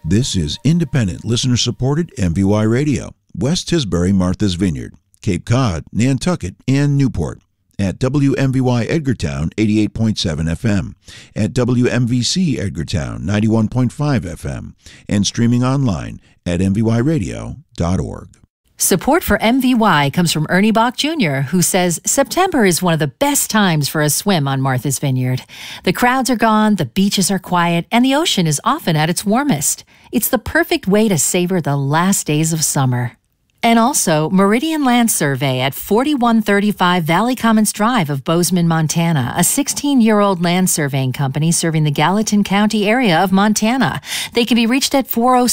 This is independent, listener-supported MVY Radio, West Tisbury, Martha's Vineyard, Cape Cod, Nantucket, and Newport. At WMVY Edgartown, 88.7 FM, at WMVC Edgartown, 91.5 FM, and streaming online at mvyradio.org. Support for MVY comes from Ernie Bach Jr., who says September is one of the best times for a swim on Martha's Vineyard. The crowds are gone, the beaches are quiet, and the ocean is often at its warmest. It's the perfect way to savor the last days of summer. And also, Meridian Land Survey at 4135 Valley Commons Drive of Bozeman, Montana, a 16-year-old land surveying company serving the Gallatin County area of Montana. They can be reached at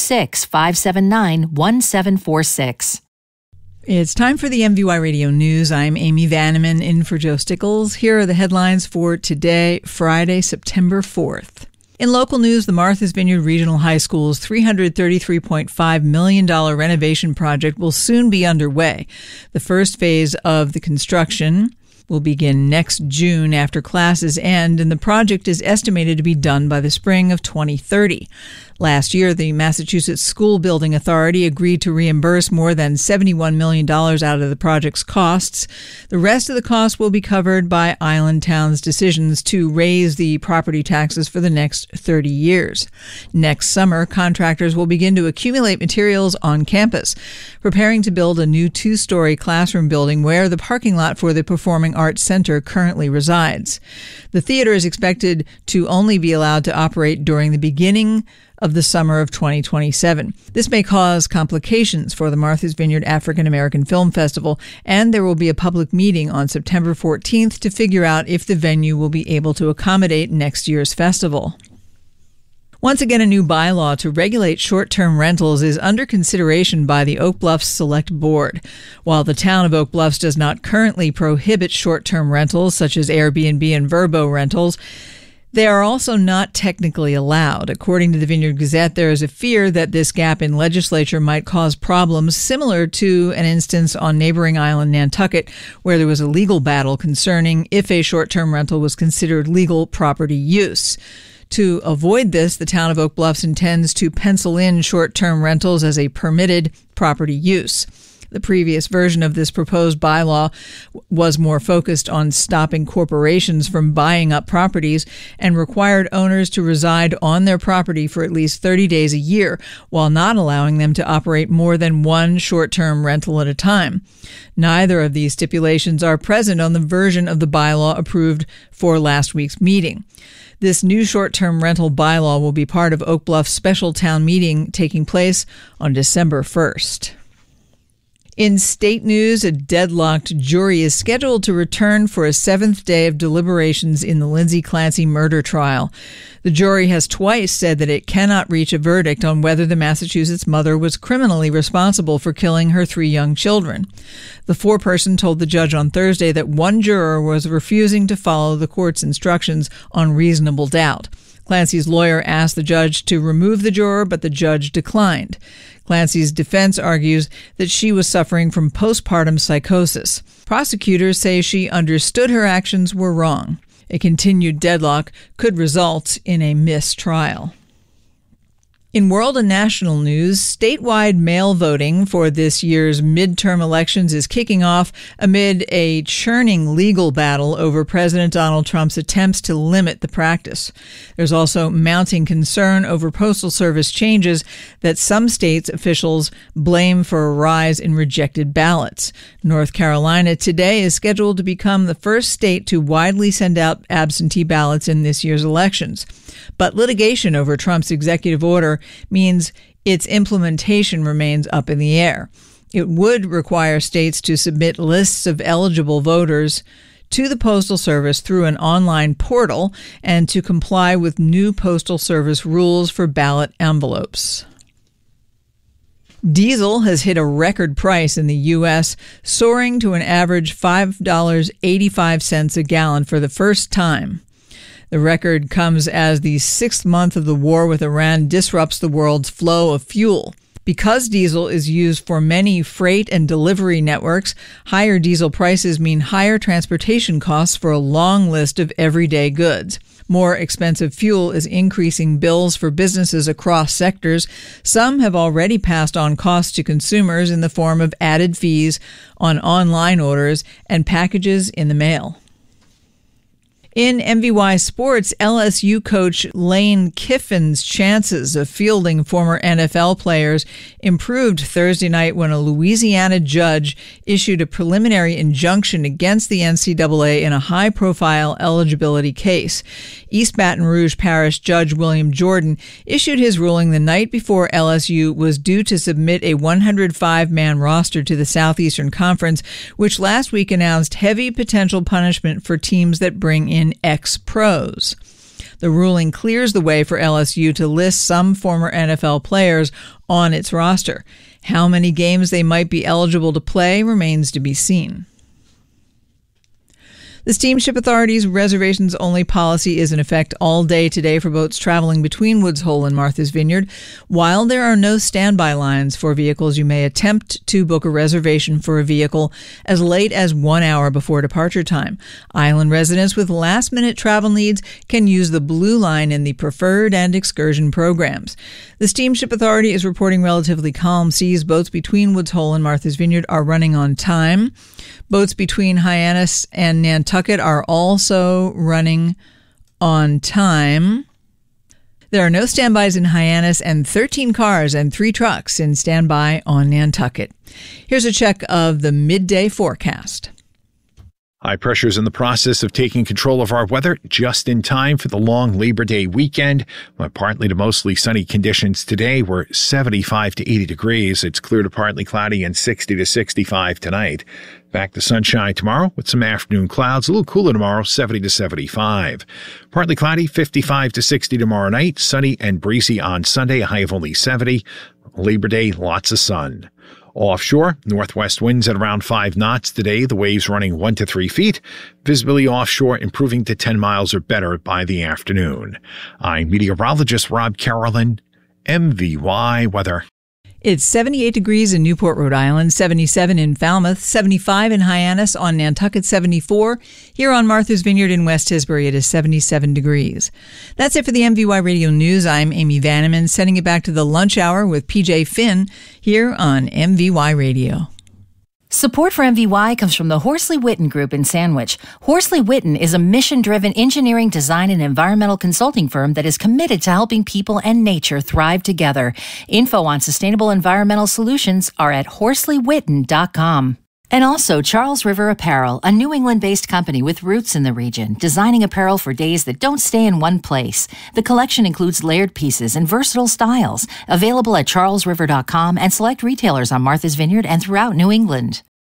406-579-1746. It's time for the MVY Radio News. I'm Amy Vanneman in for Joe Stickles. Here are the headlines for today, Friday, September 4th. In local news, the Martha's Vineyard Regional High School's $333.5 million renovation project will soon be underway. The first phase of the construction will begin next June after classes end, and the project is estimated to be done by the spring of 2030. Last year, the Massachusetts School Building Authority agreed to reimburse more than $71 million out of the project's costs. The rest of the cost will be covered by Island Town's decisions to raise the property taxes for the next 30 years. Next summer, contractors will begin to accumulate materials on campus, preparing to build a new 2-story classroom building where the parking lot for the Performing Arts Center currently resides. The theater is expected to only be allowed to operate during the beginning of the summer of 2027. This may cause complications for the Martha's Vineyard African American Film Festival, and there will be a public meeting on September 14th to figure out if the venue will be able to accommodate next year's festival. Once again, a new bylaw to regulate short-term rentals is under consideration by the Oak Bluffs Select Board. While the town of Oak Bluffs does not currently prohibit short-term rentals such as Airbnb and Vrbo rentals, they are also not technically allowed. According to the Vineyard Gazette, there is a fear that this gap in legislature might cause problems similar to an instance on neighboring island Nantucket, where there was a legal battle concerning if a short-term rental was considered legal property use. To avoid this, the town of Oak Bluffs intends to pencil in short-term rentals as a permitted property use. The previous version of this proposed bylaw was more focused on stopping corporations from buying up properties and required owners to reside on their property for at least 30 days a year, while not allowing them to operate more than one short-term rental at a time. Neither of these stipulations are present on the version of the bylaw approved for last week's meeting. This new short-term rental bylaw will be part of Oak Bluff's special town meeting taking place on December 1st. In state news, a deadlocked jury is scheduled to return for a 7th day of deliberations in the Lindsay Clancy murder trial. The jury has twice said that it cannot reach a verdict on whether the Massachusetts mother was criminally responsible for killing her 3 young children. The foreperson told the judge on Thursday that one juror was refusing to follow the court's instructions on reasonable doubt. Clancy's lawyer asked the judge to remove the juror, but the judge declined. Clancy's defense argues that she was suffering from postpartum psychosis. Prosecutors say she understood her actions were wrong. A continued deadlock could result in a mistrial. In world and national news, statewide mail voting for this year's midterm elections is kicking off amid a churning legal battle over President Donald Trump's attempts to limit the practice. There's also mounting concern over Postal Service changes that some states' officials blame for a rise in rejected ballots. North Carolina today is scheduled to become the first state to widely send out absentee ballots in this year's elections. But litigation over Trump's executive order means its implementation remains up in the air. It would require states to submit lists of eligible voters to the Postal Service through an online portal and to comply with new Postal Service rules for ballot envelopes. Diesel has hit a record price in the U.S., soaring to an average $5.85 a gallon for the first time. The record comes as the 6th month of the war with Iran disrupts the world's flow of fuel. Because diesel is used for many freight and delivery networks, higher diesel prices mean higher transportation costs for a long list of everyday goods. More expensive fuel is increasing bills for businesses across sectors. Some have already passed on costs to consumers in the form of added fees on online orders and packages in the mail. In MVY sports, LSU coach Lane Kiffin's chances of fielding former NFL players improved Thursday night when a Louisiana judge issued a preliminary injunction against the NCAA in a high-profile eligibility case. East Baton Rouge Parish Judge William Jordan issued his ruling the night before LSU was due to submit a 105-man roster to the Southeastern Conference, which last week announced heavy potential punishment for teams that bring in ex-pros. The ruling clears the way for LSU to list some former NFL players on its roster. How many games they might be eligible to play remains to be seen. The Steamship Authority's reservations-only policy is in effect all day today for boats traveling between Woods Hole and Martha's Vineyard. While there are no standby lines for vehicles, you may attempt to book a reservation for a vehicle as late as 1 hour before departure time. Island residents with last-minute travel needs can use the Blue Line in the Preferred and Excursion programs. The Steamship Authority is reporting relatively calm seas. Boats between Woods Hole and Martha's Vineyard are running on time. Boats between Hyannis and Nantucket are also running on time. There are no standbys in Hyannis and 13 cars and 3 trucks in standby on Nantucket. Here's a check of the midday forecast. High pressure is in the process of taking control of our weather just in time for the long Labor Day weekend. Partly to mostly sunny conditions today. We're 75 to 80 degrees. It's clear to partly cloudy and 60 to 65 tonight. Back to sunshine tomorrow with some afternoon clouds. A little cooler tomorrow, 70 to 75. Partly cloudy, 55 to 60 tomorrow night. Sunny and breezy on Sunday, a high of only 70. Labor Day, lots of sun. Offshore, northwest winds at around 5 knots today, the waves running 1 to 3 feet. Visibility offshore improving to 10 miles or better by the afternoon. I'm meteorologist Rob Carolyn, MVY Weather. It's 78 degrees in Newport, Rhode Island, 77 in Falmouth, 75 in Hyannis, on Nantucket 74. Here on Martha's Vineyard in West Tisbury, it is 77 degrees. That's it for the MVY Radio News. I'm Amy Vanneman, sending it back to the lunch hour with PJ Finn here on MVY Radio. Support for MVY comes from the Horsley Witten Group in Sandwich. Horsley Witten is a mission-driven engineering, design, and environmental consulting firm that is committed to helping people and nature thrive together. Info on sustainable environmental solutions are at HorsleyWitten.com. And also Charles River Apparel, a New England-based company with roots in the region, designing apparel for days that don't stay in one place. The collection includes layered pieces and versatile styles, available at charlesriver.com and select retailers on Martha's Vineyard and throughout New England.